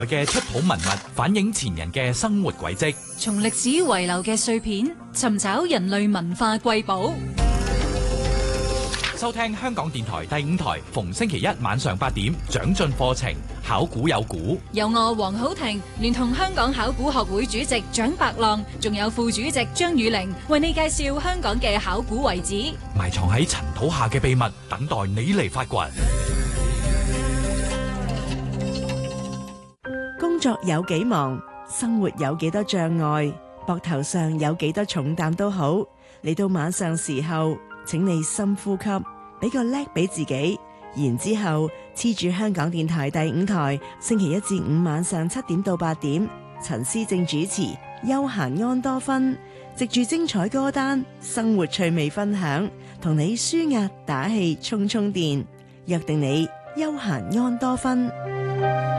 嘅出土文物反映前人嘅生活軌跡， 從歷史遺留嘅碎片尋找人類文化瑰寶。 收聽香港電台第5台，逢星期一晚上8點，長進課程，考古有古， 由我黃好婷聯同香港考古學會主席蔣伯浪，仲有副主席張宇玲，為你介紹香港嘅考古遺址， 埋藏喺塵土下嘅秘密，等待你嚟發掘。 工作有幾忙，生活有幾多障礙，膊頭上有幾多重擔都好，嚟到晚上時候，請你深呼吸，俾個叻俾自己，然之後黐住香港電台第5台，星期一至5晚上7點到8點，陳思正主持休閒安多芬，藉住精彩歌單、生活趣味分享，同你舒壓打氣充充電，約定你休閒安多芬。